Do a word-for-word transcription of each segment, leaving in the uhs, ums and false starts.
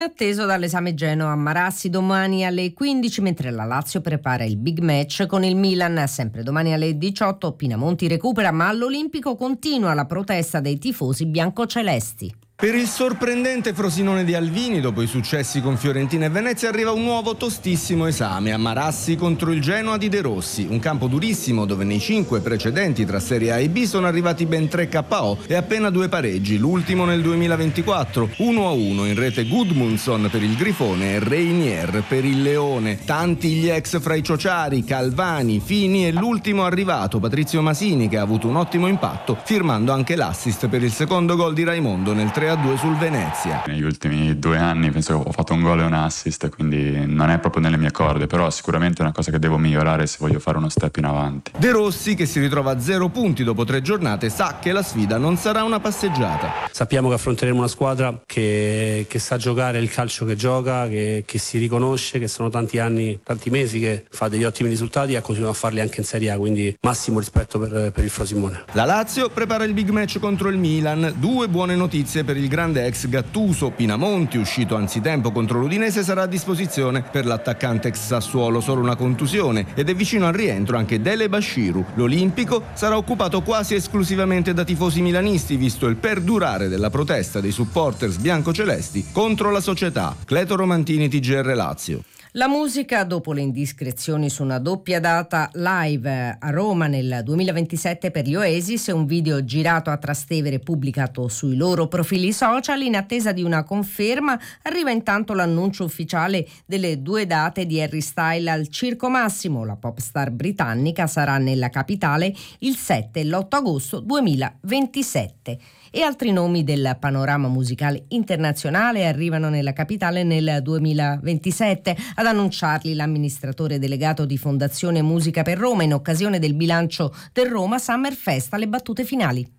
Atteso dall'esame Genoa a Marassi domani alle quindici, mentre la Lazio prepara il big match con il Milan. Sempre domani alle diciotto Pinamonti recupera, ma all'Olimpico continua la protesta dei tifosi biancocelesti. Per il sorprendente Frosinone di Alvini, dopo i successi con Fiorentina e Venezia, arriva un nuovo tostissimo esame a Marassi contro il Genoa di De Rossi, un campo durissimo dove nei cinque precedenti tra Serie A e B sono arrivati ben tre K O e appena due pareggi, l'ultimo nel duemilaventiquattro, uno a uno in rete Gudmundsson per il Grifone e Reinier per il Leone. Tanti gli ex fra i Ciociari, Calvani, Fini e l'ultimo arrivato Patrizio Masini, che ha avuto un ottimo impatto firmando anche l'assist per il secondo gol di Raimondo nel tre a due sul Venezia. Negli ultimi due anni penso che ho fatto un gol e un assist, quindi non è proprio nelle mie corde, però sicuramente è una cosa che devo migliorare se voglio fare uno step in avanti. De Rossi, che si ritrova a zero punti dopo tre giornate, sa che la sfida non sarà una passeggiata. Sappiamo che affronteremo una squadra che, che sa giocare il calcio che gioca, che, che si riconosce, che sono tanti anni, tanti mesi che fa degli ottimi risultati e continua a farli anche in Serie A, quindi massimo rispetto per, per il Frosinone. La Lazio prepara il big match contro il Milan. Due buone notizie per il grande ex Gattuso. Pinamonti, uscito anzitempo contro l'Udinese, sarà a disposizione. Per l'attaccante ex Sassuolo solo una contusione ed è vicino al rientro anche Dele Bashiru. L'Olimpico sarà occupato quasi esclusivamente da tifosi milanisti, visto il perdurare della protesta dei supporters biancocelesti contro la società. Cleto Romantini, T G R Lazio. La musica dopo le indiscrezioni su una doppia data live a Roma nel duemilaventisette per gli Oasis, un video girato a Trastevere pubblicato sui loro profili social. In attesa di una conferma arriva intanto l'annuncio ufficiale delle due date di Harry Styles al Circo Massimo. La pop star britannica sarà nella capitale il sette e l'otto agosto duemilaventisette. E altri nomi del panorama musicale internazionale arrivano nella capitale nel duemilaventisette. Ad annunciarli l'amministratore delegato di Fondazione Musica per Roma in occasione del bilancio del Roma Summer Fest alle battute finali.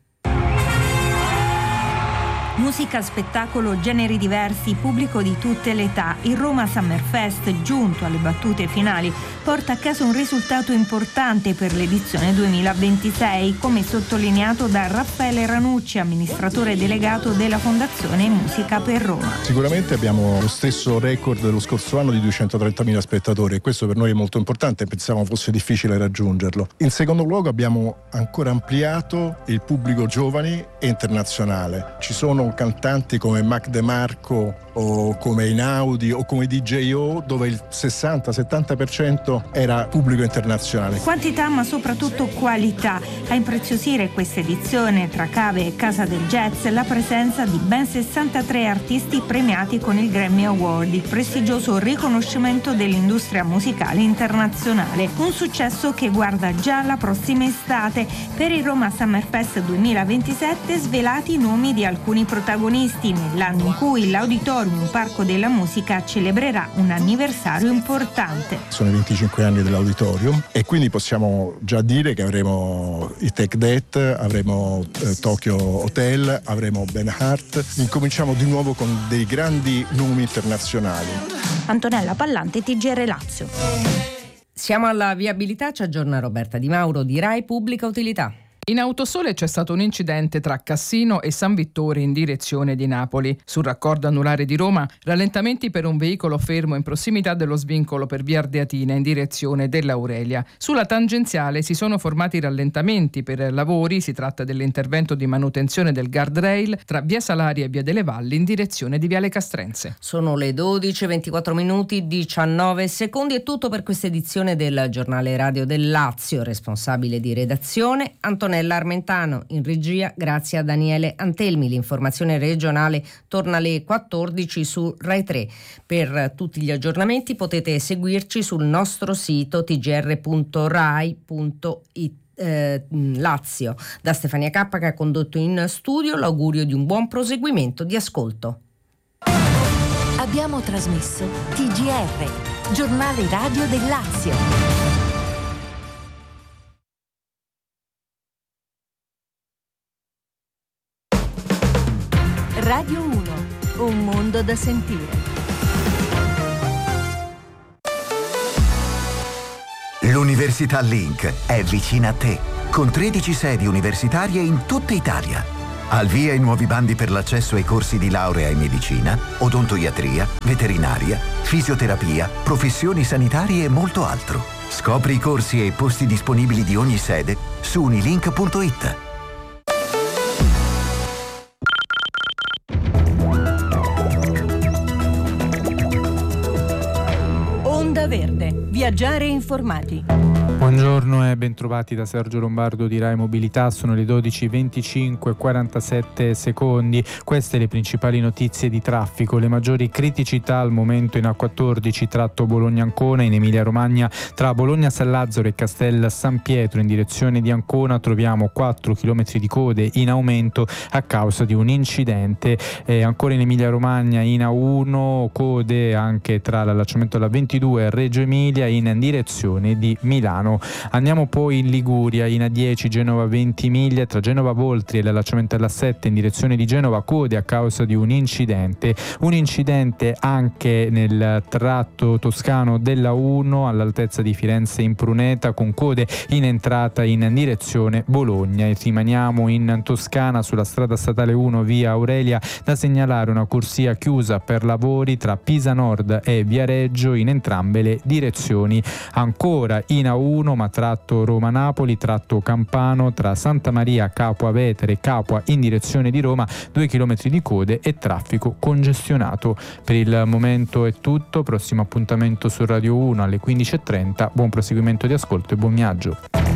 Musica, spettacolo, generi diversi, pubblico di tutte le età. Il Roma Summer Fest, giunto alle battute finali, porta a casa un risultato importante per l'edizione duemilaventisei, come sottolineato da Raffaele Ranucci, amministratore delegato della Fondazione Musica per Roma. Sicuramente abbiamo lo stesso record dello scorso anno di duecentotrentamila spettatori e questo per noi è molto importante, pensavamo fosse difficile raggiungerlo. In secondo luogo abbiamo ancora ampliato il pubblico giovani e internazionale. Ci sono cantanti come Mac DeMarco o come Inaudi o come D J O, dove il sessanta settanta per cento era pubblico internazionale. Quantità ma soprattutto qualità. A impreziosire questa edizione, tra cave e casa del jazz, la presenza di ben sessantatré artisti premiati con il Grammy Award, il prestigioso riconoscimento dell'industria musicale internazionale. Un successo che guarda già alla prossima estate. Per il Roma Summer Fest duemilaventisette svelati i nomi di alcuni protagonisti nell'anno in cui l'Auditorium, un parco della musica, celebrerà un anniversario importante. Sono i venticinque anni dell'Auditorium e quindi possiamo già dire che avremo i Tech Death, avremo eh, Tokyo Hotel, avremo Ben Hart. Incominciamo di nuovo con dei grandi nomi internazionali. Antonella Pallante, T G R Lazio. Siamo alla viabilità, ci aggiorna Roberta Di Mauro di Rai Pubblica Utilità. In Autosole c'è stato un incidente tra Cassino e San Vittore in direzione di Napoli. Sul raccordo anulare di Roma, rallentamenti per un veicolo fermo in prossimità dello svincolo per via Ardeatina in direzione dell'Aurelia. Sulla tangenziale si sono formati rallentamenti per lavori, si tratta dell'intervento di manutenzione del guardrail tra via Salaria e via delle Valli in direzione di viale Castrense. Sono le dodici e ventiquattro minuti diciannove secondi, è tutto per questa edizione del giornale radio del Lazio. Responsabile di redazione Antonella Armentano, in regia grazie a Daniele Antelmi. L'informazione regionale torna alle quattordici su Rai tre. Per tutti gli aggiornamenti potete seguirci sul nostro sito t g r punto rai punto it. Eh, Lazio. Da Stefania Cappa, che ha condotto in studio, l'augurio di un buon proseguimento di ascolto. Abbiamo trasmesso T G R, giornale radio del Lazio. Radio uno, un mondo da sentire. L'Università Link è vicina a te, con tredici sedi universitarie in tutta Italia. Al via i nuovi bandi per l'accesso ai corsi di laurea in medicina, odontoiatria, veterinaria, fisioterapia, professioni sanitarie e molto altro. Scopri i corsi e i posti disponibili di ogni sede su unilink punto it. Onda Verde. Viaggiare informati. Buongiorno e bentrovati da Sergio Lombardo di Rai Mobilità. Sono le dodici e venticinque e quarantasette secondi. Queste le principali notizie di traffico. Le maggiori criticità al momento in A quattordici tratto Bologna-Ancona, in Emilia-Romagna tra Bologna-San Lazzaro e Castel San Pietro in direzione di Ancona troviamo quattro chilometri di code in aumento a causa di un incidente. E ancora in Emilia-Romagna in A uno code anche tra l'allacciamento alla ventidue e Reggio Emilia in direzione di Milano. Andiamo poi in Liguria, in A dieci Genova Ventimiglia tra Genova Voltri e l'allacciamento alla sette in direzione di Genova code a causa di un incidente. Un incidente anche nel tratto toscano della uno all'altezza di Firenze in Pruneta con code in entrata in direzione Bologna. E rimaniamo in Toscana sulla strada statale uno via Aurelia, da segnalare una corsia chiusa per lavori tra Pisa Nord e Viareggio in entrambe le direzioni. Ancora in A uno ma tratto Roma-Napoli, tratto Campano tra Santa Maria Capua Vetere e Capua in direzione di Roma, due chilometri di code e traffico congestionato. Per il momento è tutto, prossimo appuntamento su Radio uno alle quindici e trenta. Buon proseguimento di ascolto e buon viaggio.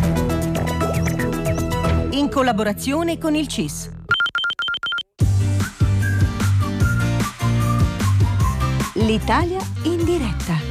In collaborazione con il C I S. L'Italia in diretta.